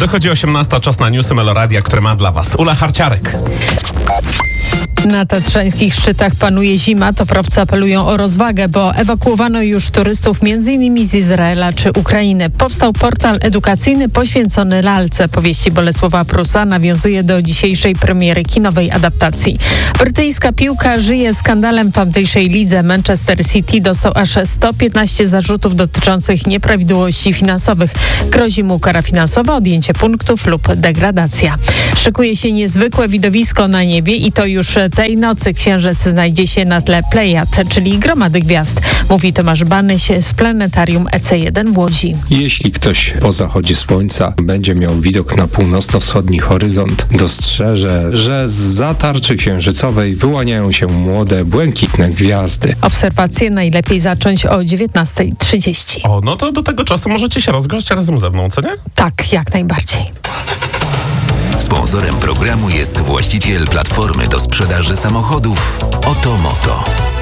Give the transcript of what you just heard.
Wychodzi 18, czas na newsy Meloradia, które ma dla Was Ula Harciarek. Na tatrzańskich szczytach panuje zima, toprowcy apelują o rozwagę, bo ewakuowano już turystów m.in. z Izraela czy Ukrainy. Powstał portal edukacyjny poświęcony lalce. Powieści Bolesława Prusa nawiązuje do dzisiejszej premiery kinowej adaptacji. Brytyjska piłka żyje skandalem w tamtejszej lidze. Manchester City dostał aż 115 zarzutów dotyczących nieprawidłowości finansowych. Grozi mu kara finansowa, odjęcie punktów lub degradacja. Szykuje się niezwykłe widowisko na niebie i to już tej nocy księżyc znajdzie się na tle Plejad, czyli gromady gwiazd, mówi Tomasz Banyś z planetarium EC1 w Łodzi. Jeśli ktoś po zachodzie słońca będzie miał widok na północno-wschodni horyzont, dostrzeże, że zza tarczy księżycowej wyłaniają się młode, błękitne gwiazdy. Obserwacje najlepiej zacząć o 19:30. O, no to do tego czasu możecie się rozgość razem ze mną, co nie? Tak, jak najbardziej. Sponsorem programu jest właściciel platformy do sprzedaży samochodów Oto Moto.